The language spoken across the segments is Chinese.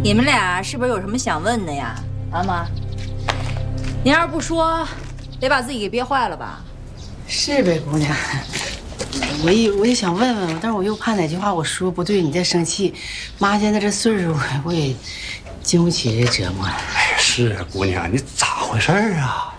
你们俩是不是有什么想问的呀？啊妈，您要是不说，得把自己给憋坏了吧？ 是呗，姑娘。我也想问问，但是我又怕哪句话我说不对，你再生气。妈现在这岁数，我也经不起这折磨了。 哎，是啊，姑娘，你咋回事啊？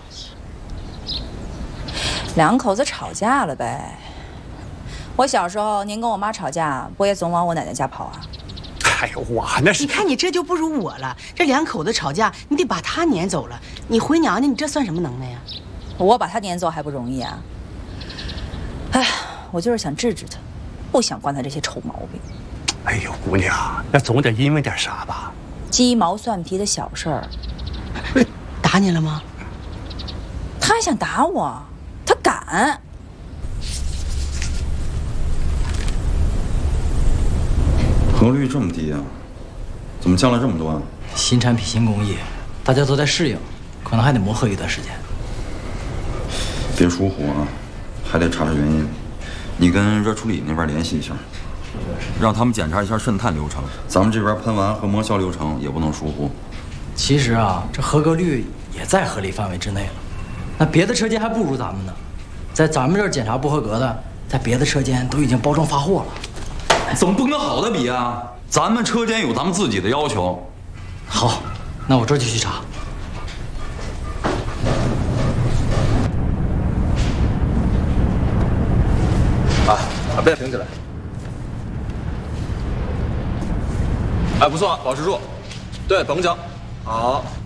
两口子吵架了呗。我小时候，您跟我妈吵架，不也总往我奶奶家跑啊？ 哎呦，我那是…… 你看你这就不如我了。这两口子吵架，你得把他撵走了。你回娘家，你这算什么能耐呀？ 我把他撵走还不容易啊？哎，我就是想治治他，不想惯他这些臭毛病。 哎呦，姑娘，那总得因为点啥吧？ 鸡毛蒜皮的小事儿。 打你了吗？ 他还想打我，他敢。 合格率这么低啊？怎么降了这么多啊？ 新产品新工艺，大家都在适应，可能还得磨合一段时间。 别疏忽啊，还得查查原因。你跟热处理那边联系一下，让他们检查一下渗碳流程。咱们这边喷完和磨削流程也不能疏忽。 其实啊，这合格率也在合理范围之内了。那别的车间还不如咱们呢，在咱们这儿检查不合格的，在别的车间都已经包装发货了。 总不跟好的比啊！咱们车间有咱们自己的要求。 好，那我这就去查。 把背挺起来。哎，不错，保持住。对，绷紧。好。